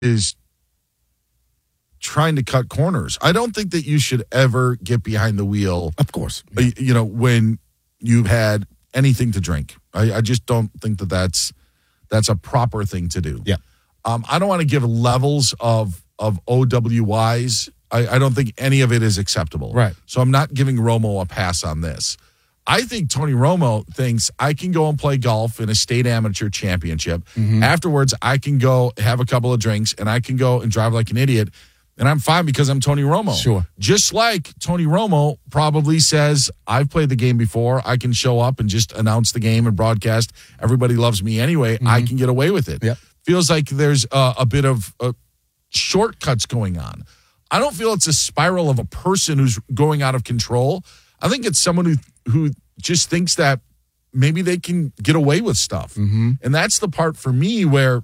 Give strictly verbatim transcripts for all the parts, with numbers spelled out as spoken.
is trying to cut corners. I don't think that you should ever get behind the wheel. Of course. Yeah. You know, when you've had anything to drink. I, I just don't think that that's, that's a proper thing to do. Yeah. Um, I don't want to give levels of, of O W Is. I, I don't think any of it is acceptable. Right. So I'm not giving Romo a pass on this. I think Tony Romo thinks I can go and play golf in a state amateur championship. Mm-hmm. Afterwards, I can go have a couple of drinks and I can go and drive like an idiot. And I'm fine because I'm Tony Romo. Sure. Just like Tony Romo probably says, I've played the game before. I can show up and just announce the game and broadcast. Everybody loves me anyway. Mm-hmm. I can get away with it. Yep. Feels like there's uh, a bit of uh, shortcuts going on. I don't feel it's a spiral of a person who's going out of control. I think it's someone who who just thinks that maybe they can get away with stuff. Mm-hmm. And that's the part for me where,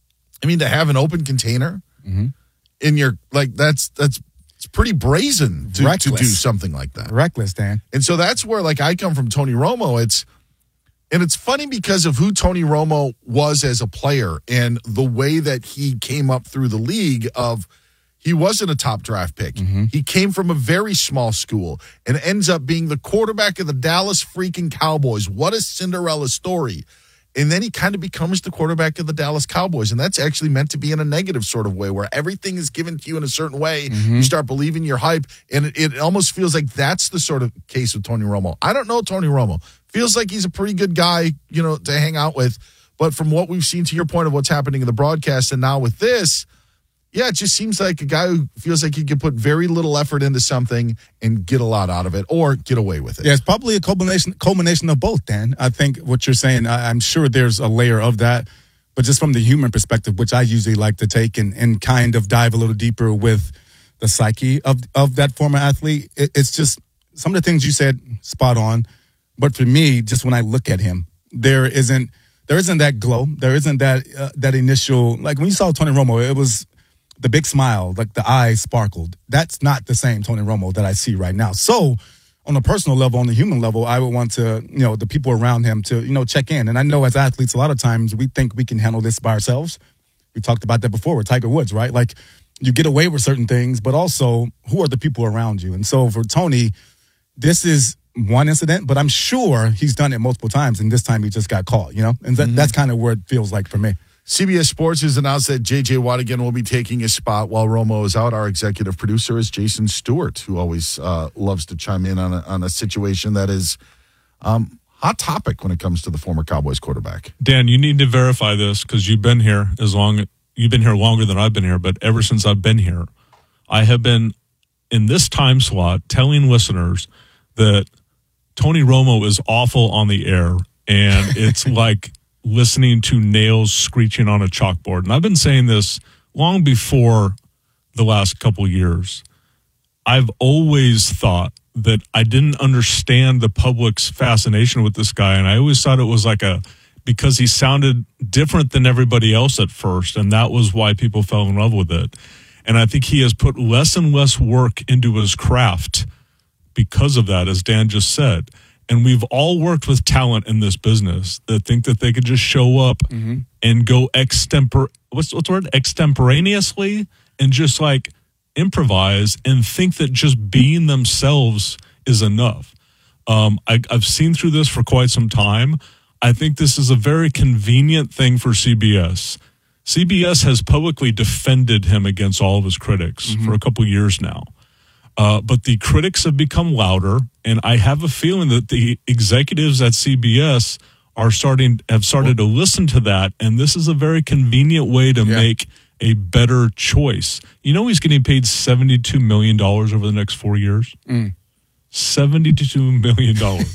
I mean, to have an open container mm-hmm. in your, like, that's, that's, it's pretty brazen to, to do something like that. Reckless, Dan. And so that's where, like, I come from Tony Romo. It's, and it's funny because of who Tony Romo was as a player and the way that he came up through the league of, he wasn't a top draft pick. Mm-hmm. He came from a very small school and ends up being the quarterback of the Dallas freaking Cowboys. What a Cinderella story. And then he kind of becomes the quarterback of the Dallas Cowboys. And that's actually meant to be in a negative sort of way where everything is given to you in a certain way. Mm-hmm. You start believing your hype. And it, it almost feels like that's the sort of case with Tony Romo. I don't know Tony Romo. Feels like he's a pretty good guy, you know, to hang out with. But from what we've seen, to your point of what's happening in the broadcast and now with this, yeah, it just seems like a guy who feels like he can put very little effort into something and get a lot out of it or get away with it. Yeah, it's probably a culmination, culmination of both, Dan. I think what you're saying, I, I'm sure there's a layer of that, but just from the human perspective, which I usually like to take and, and kind of dive a little deeper with the psyche of, of that former athlete, it, it's just some of the things you said spot on. But for me, just when I look at him, there isn't there isn't that glow. There isn't that uh, that initial, like when you saw Tony Romo, it was the big smile, like the eyes sparkled. That's not the same Tony Romo that I see right now. So on a personal level, on the human level, I would want to, you know, the people around him to, you know, check in. And I know as athletes, a lot of times we think we can handle this by ourselves. We talked about that before with Tiger Woods, right? Like you get away with certain things, but also who are the people around you? And so for Tony, this is one incident, but I'm sure he's done it multiple times. And this time he just got caught, you know? And that, mm-hmm. that's kind of where it feels like for me. C B S Sports has announced that J J. Watt again will be taking his spot while Romo is out. Our executive producer is Jason Stewart, who always uh, loves to chime in on a, on a situation that is um, hot topic when it comes to the former Cowboys quarterback. Dan, you need to verify this because you've been here as long you've been here longer than I've been here. But ever since I've been here, I have been in this time slot telling listeners that Tony Romo is awful on the air, and it's like listening to nails screeching on a chalkboard. And I've been saying this long before the last couple years. I've always thought that I didn't understand the public's fascination with this guy. And I always thought it was like a, because he sounded different than everybody else at first. And that was why people fell in love with it. And I think he has put less and less work into his craft because of that, as Dan just said. And we've all worked with talent in this business that think that they could just show up mm-hmm. and go extempor what's what's the word extemporaneously and just like improvise and think that just being themselves is enough. Um, I, I've seen through this for quite some time. I think this is a very convenient thing for C B S. C B S has publicly defended him against all of his critics mm-hmm. for a couple years now. Uh, but the critics have become louder, and I have a feeling that the executives at C B S are starting have started to listen to that, and this is a very convenient way to yeah. make a better choice. You know he's getting paid seventy-two million dollars over the next four years? Mm. seventy-two million dollars.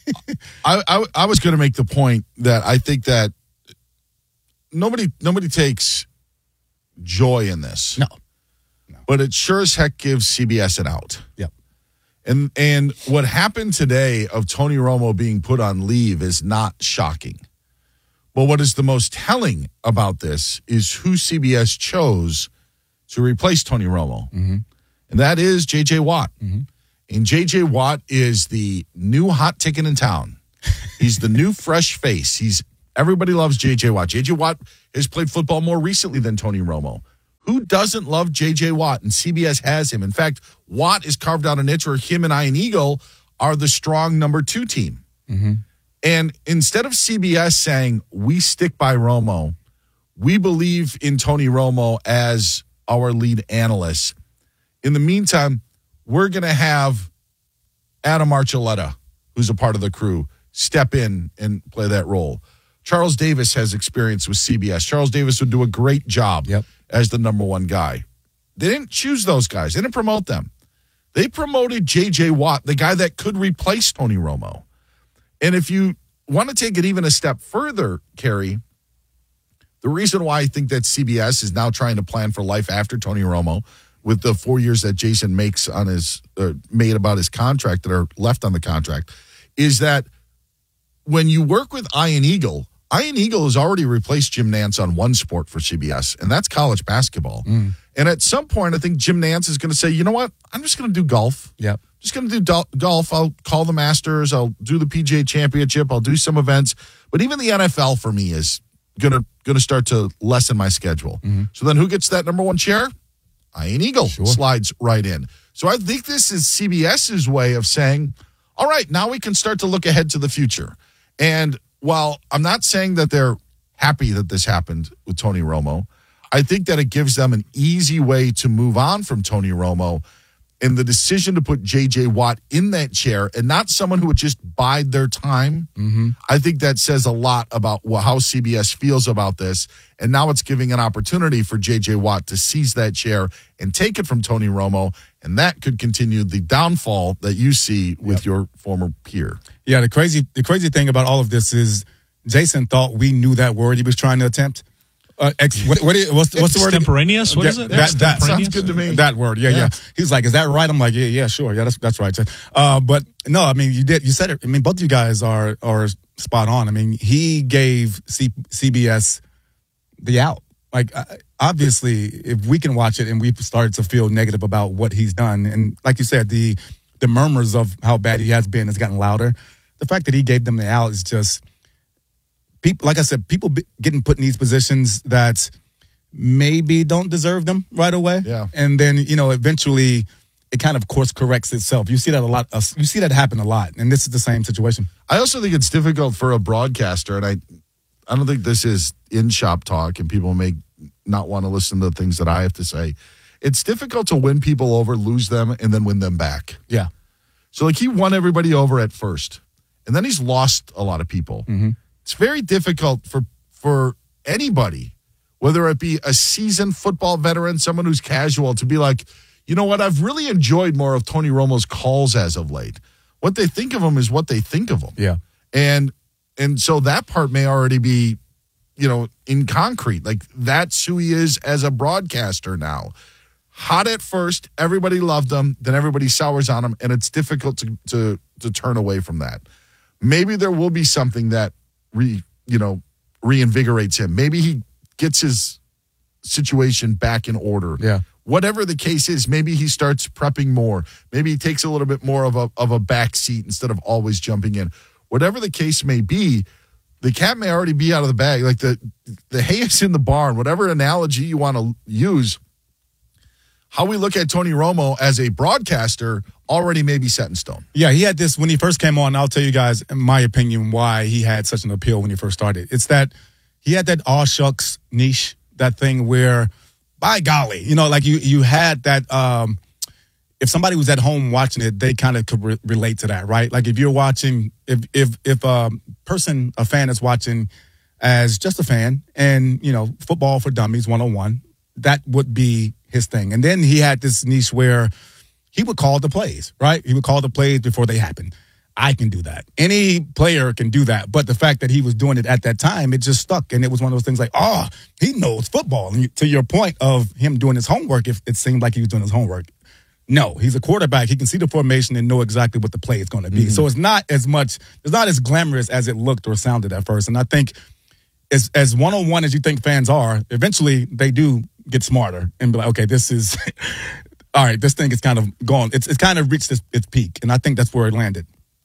I, I, I was going to make the point that I think that nobody nobody takes joy in this. No. But it sure as heck gives C B S an out. Yep. And and what happened today of Tony Romo being put on leave is not shocking. But what is the most telling about this is who C B S chose to replace Tony Romo. Mm-hmm. And that is J J. Watt. Mm-hmm. And J J. Watt is the new hot ticket in town. He's the new fresh face. He's everybody loves J J. Watt. J J. Watt has played football more recently than Tony Romo. Who doesn't love J J. Watt? And C B S has him. In fact, Watt is carved out a niche where him and Ian Eagle are the strong number two team. Mm-hmm. And instead of C B S saying, we stick by Romo, we believe in Tony Romo as our lead analyst. In the meantime, we're going to have Adam Archuleta, who's a part of the crew, step in and play that role. Charles Davis has experience with C B S. Charles Davis would do a great job yep. as the number one guy. They didn't choose those guys. They didn't promote them. They promoted J J. Watt, the guy that could replace Tony Romo. And if you want to take it even a step further, Kerry, the reason why I think that C B S is now trying to plan for life after Tony Romo with the four years that Jason makes on his uh, made about his contract that are left on the contract is that when you work with Ian Eagle, Ian Eagle has already replaced Jim Nance on one sport for C B S, and that's college basketball. Mm. And at some point, I think Jim Nance is going to say, you know what? I'm just going to do golf. Yep. Just going to do do- golf. I'll call the Masters. I'll do the P G A Championship. I'll do some events. But even the N F L for me is going to going to start to lessen my schedule. Mm-hmm. So then who gets that number one chair? Ian Eagle sure. slides right in. So I think this is CBS's way of saying, all right, now we can start to look ahead to the future. And while I'm not saying that they're happy that this happened with Tony Romo, I think that it gives them an easy way to move on from Tony Romo. And the decision to put J J. Watt in that chair and not someone who would just bide their time, mm-hmm. I think that says a lot about how C B S feels about this. And now it's giving an opportunity for J J. Watt to seize that chair and take it from Tony Romo. And that could continue the downfall that you see with yep. your former peer. Yeah, the crazy the crazy thing about all of this is Jason thought we knew that word he was trying to attempt. Uh, ex, what, what, what's, what's the word? Extemporaneous? What yeah, is it? That, that sounds good to me. That word, yeah, yeah, yeah. He's like, is that right? I'm like, yeah, yeah, sure. Yeah, that's that's right. Uh, but no, I mean, you did, you said it. I mean, both of you guys are are spot on. I mean, he gave C, CBS the out. Like, uh, obviously, if we can watch it and we've started to feel negative about what he's done, and like you said, the the murmurs of how bad he has been has gotten louder. The fact that he gave them the out is just, people. Like I said, people getting put in these positions that maybe don't deserve them right away. Yeah. And then, you know, eventually it kind of course corrects itself. You see that a lot. Uh, you see that happen a lot. And this is the same situation. I also think it's difficult for a broadcaster, and I I don't think this is in-shop talk, and people may not want to listen to the things that I have to say. It's difficult to win people over, lose them, and then win them back. Yeah. So, like, he won everybody over at first, and then he's lost a lot of people. Mm-hmm. It's very difficult for for anybody, whether it be a seasoned football veteran, someone who's casual, to be like, you know what, I've really enjoyed more of Tony Romo's calls as of late. What they think of him is what they think of him. Yeah. And and so that part may already be, you know, in concrete. Like, that's who he is as a broadcaster now. Hot at first, everybody loved him, then everybody sours on him, and it's difficult to to, to turn away from that. Maybe there will be something that re you know reinvigorates him. Maybe he gets his situation back in order. Yeah. Whatever the case is, maybe he starts prepping more. Maybe he takes a little bit more of a of a back seat instead of always jumping in. Whatever the case may be, the cat may already be out of the bag. Like the the hay is in the barn. Whatever analogy you want to use, how we look at Tony Romo as a broadcaster already may be set in stone. Yeah, he had this when he first came on. I'll tell you guys, in my opinion, why he had such an appeal when he first started. It's that he had that aw shucks niche, that thing where, by golly, you know, like you you had that. Um, if somebody was at home watching it, they kind of could re- relate to that, right? Like if you're watching, if if if a person, a fan is watching as just a fan, and you know, Football for Dummies one oh one, that would be his thing. And then he had this niche where he would call the plays, right? He would call the plays before they happen. I can do that. Any player can do that. But the fact that he was doing it at that time, it just stuck. And it was one of those things like, oh, he knows football. And to your point of him doing his homework, if it seemed like he was doing his homework. No, he's a quarterback. He can see the formation and know exactly what the play is going to be. Mm-hmm. So it's not as much, it's not as glamorous as it looked or sounded at first. And I think as, as one-on-one as you think fans are, eventually they do get smarter and be like, okay, this is, all right, this thing is kind of gone. It's, it's kind of reached its, its peak. And I think that's where it landed.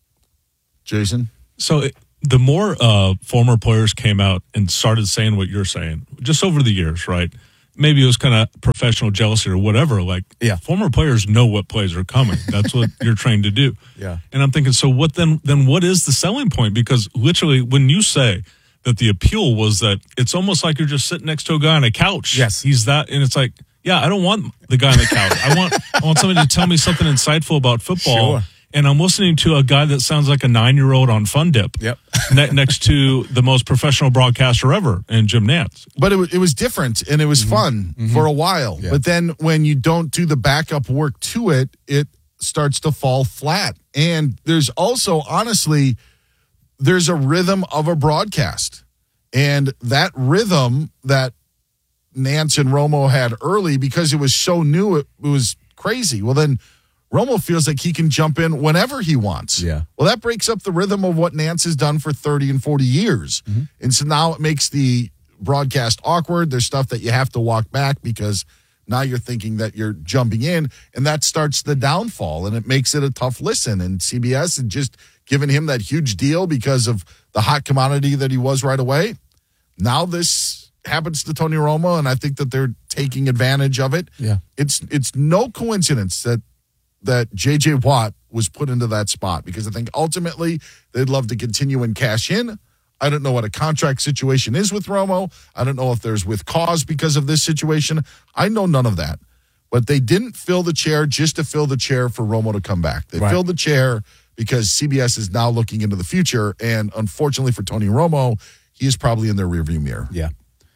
Jason? So it, the more uh, former players came out and started saying what you're saying, just over the years, right? maybe it was kind of professional jealousy or whatever. Like, yeah. former players know what plays are coming. That's what you're trained to do. Yeah. And I'm thinking, so what then? Then what is the selling point? Because literally, when you say that the appeal was that it's almost like you're just sitting next to a guy on a couch. Yes. He's that, and it's like, yeah, I don't want the guy on the couch. I want I want somebody to tell me something insightful about football. Sure. And I'm listening to a guy that sounds like a nine-year-old on Fun Dip. Yep. ne- next to the most professional broadcaster ever in Jim Nantz. But it, it was different, and it was Mm-hmm. fun Mm-hmm. for a while. Yeah. But then when you don't do the backup work to it, it starts to fall flat. And there's also, honestly, there's a rhythm of a broadcast. And that rhythm that Nantz and Romo had early, because it was so new, it, it was crazy. Well, then Romo feels like he can jump in whenever he wants. Yeah. Well, that breaks up the rhythm of what Nantz has done for thirty and forty years. Mm-hmm. And so now it makes the broadcast awkward. There's stuff that you have to walk back because now you're thinking that you're jumping in, and that starts the downfall, and it makes it a tough listen. And C B S had just given him that huge deal because of the hot commodity that he was right away. Now this happens to Tony Romo, and I think that they're taking advantage of it. Yeah. It's it's no coincidence that that J J Watt was put into that spot, because I think ultimately they'd love to continue and cash in. I don't know what a contract situation is with Romo. I don't know if there's with cause because of this situation. I know none of that. But they didn't fill the chair just to fill the chair for Romo to come back. They right. filled the chair because C B S is now looking into the future. And unfortunately for Tony Romo, he is probably in their rearview mirror. Yeah.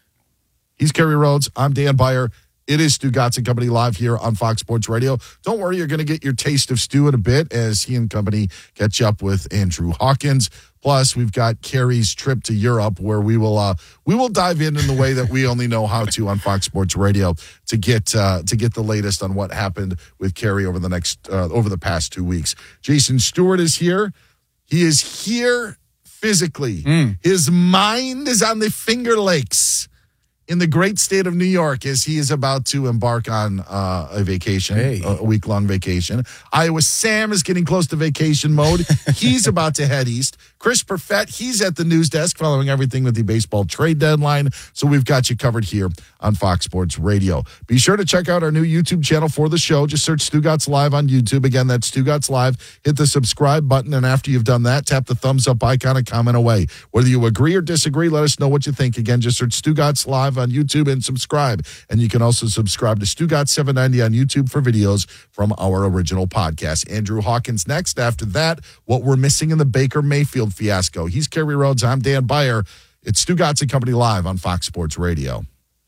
He's Kerry Rhodes. I'm Dan Beyer. It is Stu Gatz and Company live here on Fox Sports Radio. Don't worry, you're going to get your taste of Stu in a bit as he and company catch up with Andrew Hawkins. Plus, we've got Kerry's trip to Europe, where we will uh, we will dive in in the way that we only know how to on Fox Sports Radio to get uh, to get the latest on what happened with Kerry over the next uh, over the past two weeks. Jason Stewart is here. He is here physically. Mm. His mind is on the Finger Lakes in the great state of New York as he is about to embark on uh, a vacation, hey. a week-long vacation. Iowa Sam is getting close to vacation mode. He's about to head east. Chris Perfett, he's at the news desk following everything with the baseball trade deadline. So we've got you covered here on Fox Sports Radio. Be sure to check out our new YouTube channel for the show. Just search Stu Gatz Live on YouTube. Again, that's Stu Gatz Live. Hit the subscribe button, and after you've done that, tap the thumbs up icon and comment away. Whether you agree or disagree, let us know what you think. Again, just search Stu Gatz Live on YouTube and subscribe. And you can also subscribe to Stu Gatz seven ninety on YouTube for videos from our original podcast. Andrew Hawkins next. After that, what we're missing in the Baker Mayfield fiasco. He's Kerry Rhodes. I'm Dan Beyer. It's Stu Gatz and Company live on Fox Sports Radio.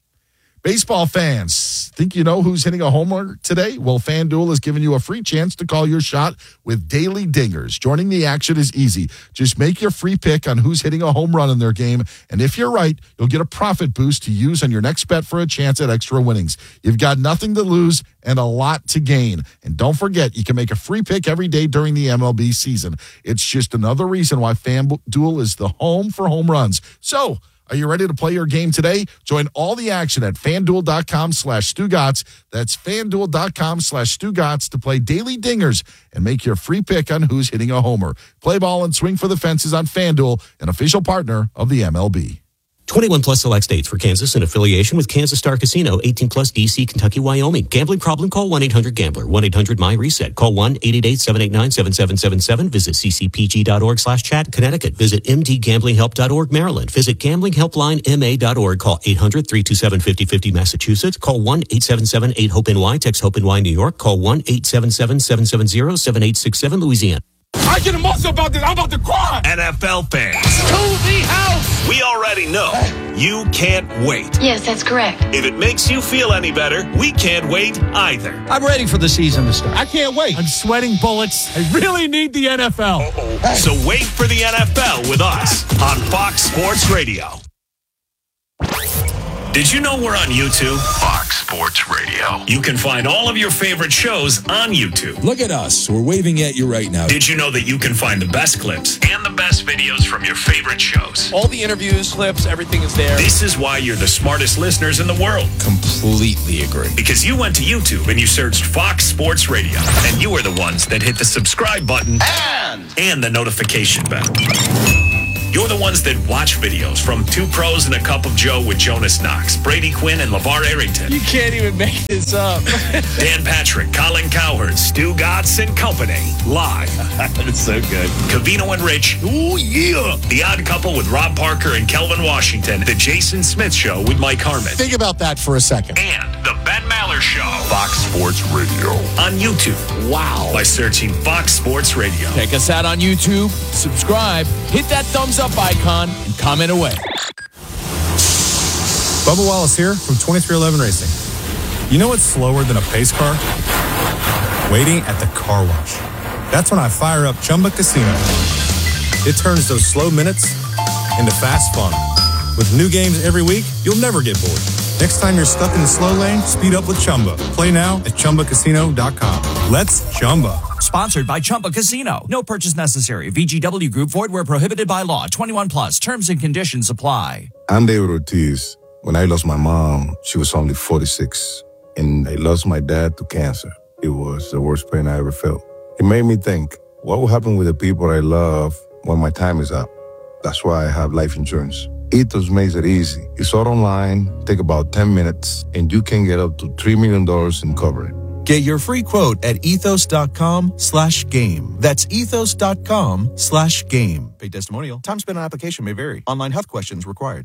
Baseball fans, think you know who's hitting a homer today? Well, FanDuel has given you a free chance to call your shot with Daily Dingers. Joining the action is easy. Just make your free pick on who's hitting a home run in their game, and if you're right, you'll get a profit boost to use on your next bet for a chance at extra winnings. You've got nothing to lose and a lot to gain. And don't forget, you can make a free pick every day during the M L B season. It's just another reason why FanDuel is the home for home runs. So, are you ready to play your game today? Join all the action at FanDuel.com slash StuGatz. That's FanDuel.com slash StuGatz to play Daily Dingers and make your free pick on who's hitting a homer. Play ball and swing for the fences on FanDuel, an official partner of the M L B. twenty-one plus select states. For Kansas in affiliation with Kansas Star Casino. eighteen plus D C, Kentucky, Wyoming. Gambling problem? Call one eight hundred gambler. one eight hundred my reset. Call one eight eight eight seven eight nine seven seven seven seven. Visit ccpg.org slash chat. Connecticut. Visit mdgamblinghelp dot org. Maryland. Visit gambling helpline m a dot org. Call eight hundred three two seven five oh five oh. Massachusetts. Call one eight seven seven eight hope N Y. Text HOPE-N Y. New York. Call one eight seven seven seven seven zero seven eight six seven. Louisiana. I get emotional about this. I'm about to cry. N F L fans, To the house. we already know you can't wait. Yes, that's correct. If it makes you feel any better, we can't wait either. I'm ready for the season to start. I can't wait. I'm sweating bullets. I really need the N F L. Hey. So wait for the N F L with us on Fox Sports Radio. Did you know we're on YouTube? Fox Sports Radio. You can find all of your favorite shows on YouTube. Look at us. We're waving at you right now. Did you know that you can find the best clips and the best videos from your favorite shows? All the interviews, clips, everything is there. This is why you're the smartest listeners in the world. Completely agree. Because you went to YouTube and you searched Fox Sports Radio. And you were the ones that hit the subscribe button and, and the notification bell. You're the ones that watch videos from Two Pros and a Cup of Joe with Jonas Knox, Brady Quinn, and LeVar Arrington. You can't even make this up. Dan Patrick, Colin Cowherd, Stu Gatz, and company. Live. That's so good. Covino and Rich. Ooh, yeah. The Odd Couple with Rob Parker and Kelvin Washington. The Jason Smith Show with Mike Harmon. Think about that for a second. And the Ben Maller Show. Fox Sports Radio. On YouTube. Wow. By searching Fox Sports Radio. Check us out on YouTube. Subscribe. Hit that thumbs up icon and comment away. Bubba Wallace here from twenty-three eleven Racing. You know what's slower than a pace car? Waiting at the car wash. That's when I fire up Chumba Casino. It turns those slow minutes into fast fun. With new games every week, you'll never get bored. Next time you're stuck in the slow lane, speed up with Chumba. Play now at Chumba Casino dot com. Let's Chumba. Sponsored by Chumba Casino. No purchase necessary. V G W Group. Void where prohibited by law. twenty-one plus. Terms and conditions apply. I'm David Ortiz. When I lost my mom, she was only forty-six. And I lost my dad to cancer. It was the worst pain I ever felt. It made me think, what will happen with the people I love when my time is up? That's why I have life insurance. Ethos makes it easy. It's all online, take about ten minutes, and you can get up to three million dollars in coverage. Get your free quote at ethos.com slash game. That's ethos.com slash game. Paid testimonial. Time spent on application may vary. Online health questions required.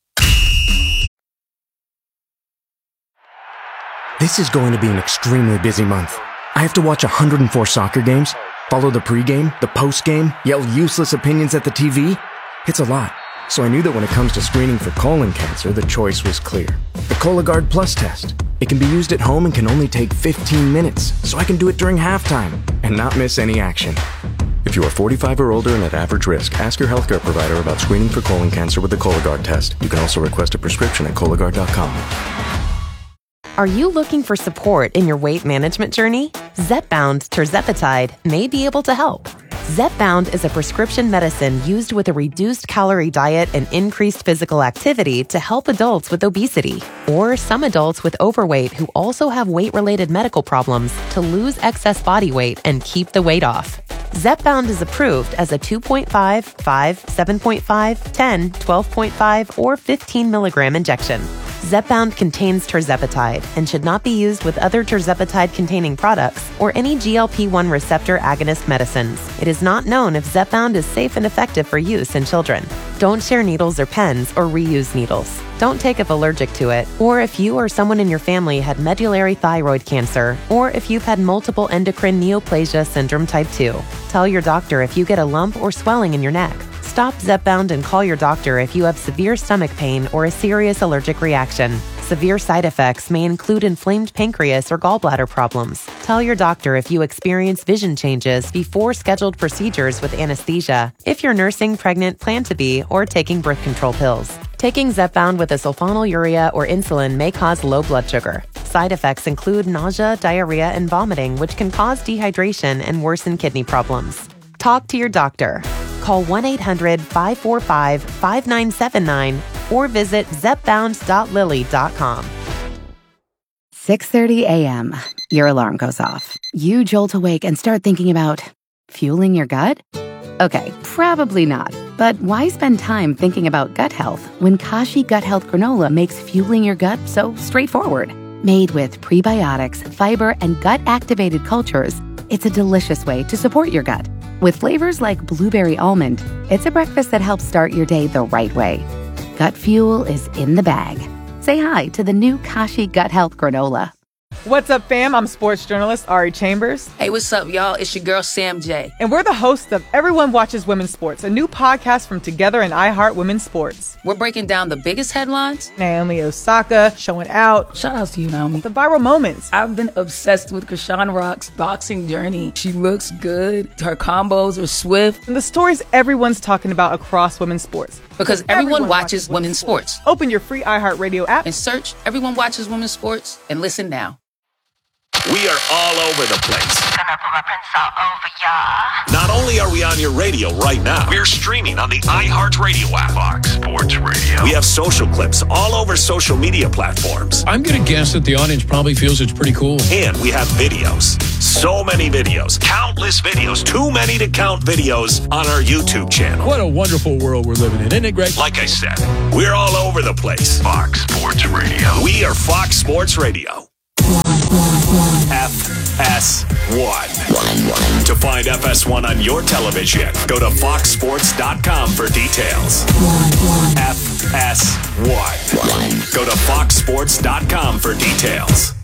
This is going to be an extremely busy month. I have to watch one hundred four soccer games, follow the pregame, the postgame, yell useless opinions at the T V. It's a lot. So I knew that when it comes to screening for colon cancer, the choice was clear. The Cologuard Plus test. It can be used at home and can only take fifteen minutes, so I can do it during halftime and not miss any action. If you are forty-five or older and at average risk, ask your healthcare provider about screening for colon cancer with the Cologuard test. You can also request a prescription at Cologuard dot com. Are you looking for support in your weight management journey? Zepbound tirzepatide may be able to help. Zepbound is a prescription medicine used with a reduced calorie diet and increased physical activity to help adults with obesity, or some adults with overweight who also have weight-related medical problems to lose excess body weight and keep the weight off. Zepbound is approved as a two point five, five, seven point five, ten, twelve point five, or fifteen milligram injection. Zepbound contains tirzepatide and should not be used with other tirzepatide-containing products or any G L P one receptor agonist medicines. It is not known if Zepbound is safe and effective for use in children. Don't share needles or pens or reuse needles. Don't take if allergic to it, or if you or someone in your family had medullary thyroid cancer, or if you've had multiple endocrine neoplasia syndrome type two. Tell your doctor if you get a lump or swelling in your neck. Stop Zepbound and call your doctor if you have severe stomach pain or a serious allergic reaction. Severe side effects may include inflamed pancreas or gallbladder problems. Tell your doctor if you experience vision changes before scheduled procedures with anesthesia, if you're nursing, pregnant, plan to be, or taking birth control pills. Taking Zepbound with a sulfonylurea or insulin may cause low blood sugar. Side effects include nausea, diarrhea, and vomiting, which can cause dehydration and worsen kidney problems. Talk to your doctor. Call one eight hundred, five four five, five nine seven nine or visit zepbound dot lilly dot com. six thirty a.m. Your alarm goes off. You jolt awake and start thinking about fueling your gut? Okay, probably not. But why spend time thinking about gut health when Kashi Gut Health Granola makes fueling your gut so straightforward? Made with prebiotics, fiber, and gut-activated cultures, it's a delicious way to support your gut. With flavors like blueberry almond, it's a breakfast that helps start your day the right way. Gut fuel is in the bag. Say hi to the new Kashi Gut Health Granola. What's up, fam? I'm sports journalist Ari Chambers. Hey, what's up, y'all? It's your girl, Sam J. And we're the hosts of Everyone Watches Women's Sports, a new podcast from Together and iHeart Women's Sports. We're breaking down the biggest headlines. Naomi Osaka showing out. Shout out to you, Naomi. The viral moments. I've been obsessed with Krishan Rock's boxing journey. She looks good. Her combos are swift. And the stories everyone's talking about across women's sports. Because everyone, everyone watches, watches women's sports. sports. Open your free iHeartRadio app and search Everyone Watches Women's Sports and listen now. We are all over the place. Gonna put my prints all over ya. Not only are we on your radio right now, we're streaming on the iHeartRadio app. Fox Sports Radio. We have social clips all over social media platforms. I'm going to guess that the audience probably feels it's pretty cool. And we have videos. So many videos. Countless videos. Too many to count videos on our YouTube channel. What a wonderful world we're living in. Isn't it great? Like I said, we're all over the place. Fox Sports Radio. We are Fox Sports Radio. F S one. To find F S one on your television, go to fox sports dot com for details. F S one. Go to fox sports dot com for details.